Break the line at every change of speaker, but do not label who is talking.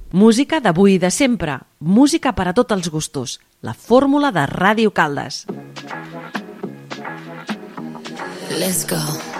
Música d'avui i de sempre. Música per a tots els gustos. La fórmula de Ràdio Caldes.
Let's go.